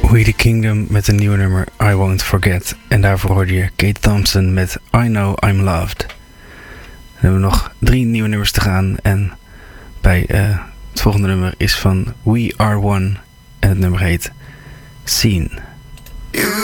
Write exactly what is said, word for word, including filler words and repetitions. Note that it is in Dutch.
We The Kingdom met een nieuwe nummer I Won't Forget. En daarvoor hoorde je Kate Thompson met I Know I'm Loved. Dan hebben we nog drie nieuwe nummers te gaan. En bij uh, het volgende nummer is van We Are One. En het nummer heet Scene.